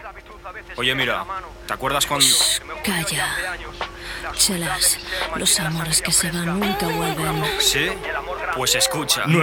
Oye, mira, ¿te acuerdas cuando...? Calla. Chelas, los amores que se van nunca vuelven. ¿Sí? Pues escucha.